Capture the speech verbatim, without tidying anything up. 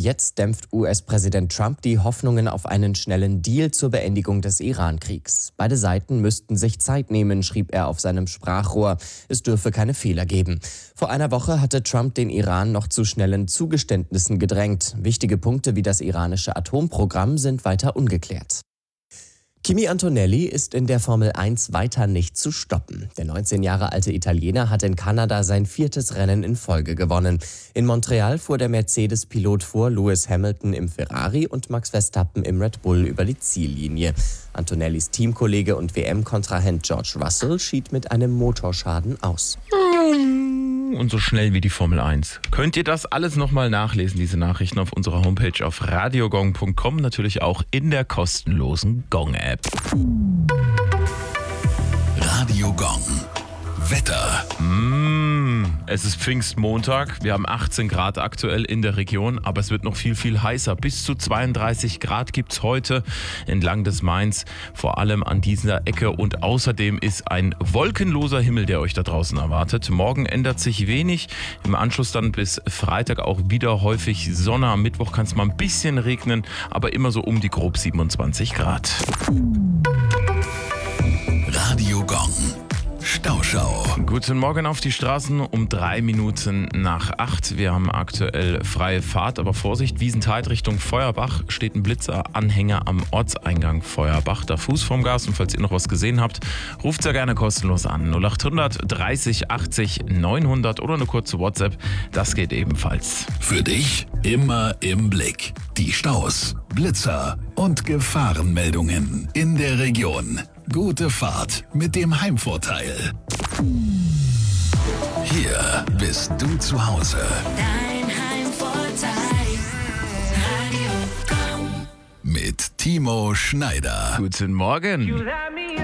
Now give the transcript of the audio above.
Jetzt dämpft U S-Präsident Trump die Hoffnungen auf einen schnellen Deal zur Beendigung des Iran-Kriegs. Beide Seiten müssten sich Zeit nehmen, schrieb er auf seinem Sprachrohr. Es dürfe keine Fehler geben. Vor einer Woche hatte Trump den Iran noch zu schnellen Zugeständnissen gedrängt. Wichtige Punkte wie das iranische Atomprogramm sind weiter ungeklärt. Kimi Antonelli ist in der Formel eins weiter nicht zu stoppen. Der neunzehn Jahre alte Italiener hat in Kanada sein viertes Rennen in Folge gewonnen. In Montreal fuhr der Mercedes-Pilot vor Lewis Hamilton im Ferrari und Max Verstappen im Red Bull über die Ziellinie. Antonellis Teamkollege und W M-Kontrahent George Russell schied mit einem Motorschaden aus. Und so schnell wie die Formel eins. Könnt ihr das alles nochmal nachlesen, diese Nachrichten auf unserer Homepage auf radiogong punkt com, natürlich auch in der kostenlosen Gong-App. Radio Gong. Wetter. Mmh, es ist Pfingstmontag. Wir haben achtzehn Grad aktuell in der Region, aber es wird noch viel, viel heißer. Bis zu zweiunddreißig Grad gibt es heute entlang des Mains, vor allem an dieser Ecke. Und außerdem ist ein wolkenloser Himmel, der euch da draußen erwartet. Morgen ändert sich wenig. Im Anschluss dann bis Freitag auch wieder häufig Sonne. Am Mittwoch kann es mal ein bisschen regnen, aber immer so um die grob siebenundzwanzig Grad. Radio Gong. Stauschau. Guten Morgen auf die Straßen um drei Minuten nach acht. Wir haben aktuell freie Fahrt, aber Vorsicht, Wiesenthal Richtung Feuerbach steht ein Blitzer-Anhänger am Ortseingang Feuerbach. Da Fuß vorm Gas, und falls ihr noch was gesehen habt, ruft sehr gerne kostenlos an. null acht hundert dreißig achtzig neunhundert oder eine kurze WhatsApp, das geht ebenfalls. Für dich immer im Blick. Die Staus, Blitzer und Gefahrenmeldungen in der Region. Gute Fahrt mit dem Heimvorteil. Hier bist du zu Hause. Dein Heimvorteil. Radio Gong. Mit Timo Schneider. Guten Morgen.